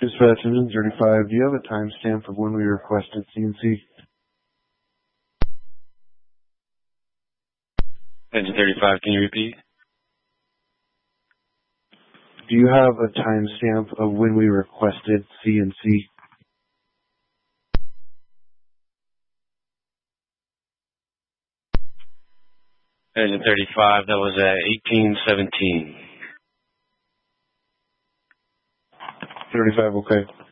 Dispatch Engine 35, do you have a timestamp of when we requested CNC? Engine 35, can you repeat? Do you have a timestamp of when we requested CNC? Engine 35, that was at 1817. 35, okay.